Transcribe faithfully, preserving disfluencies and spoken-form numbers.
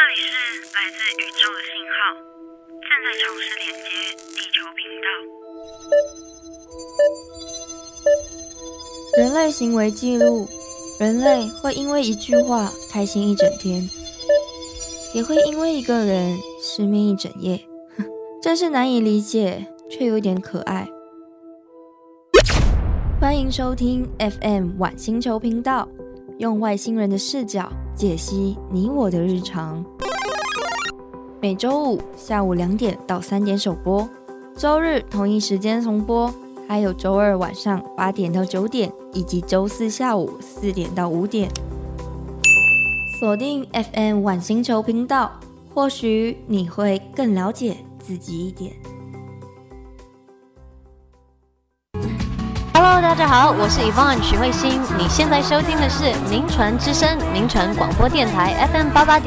里是来自宇宙的信号，正在尝试连接地球频道。 人类行为记录，人类会因为一句话开心一整天，也会因为一个人失眠一整夜，真是难以理解，却有点可爱。欢迎收听 F M 晚星球频道，用外星人的视角解析你我的日常。每周五下午两点到三点首播，周日同一时间重播，还有周二晚上八点到九点，以及周四下午四点到五点。锁定 F M 晚星球频道，或许你会更了解自己一点。 Hello， 大家好，我是 Yvonne 许慧欣，你现在收听的是名传之声，名传广播电台 F M 八八点。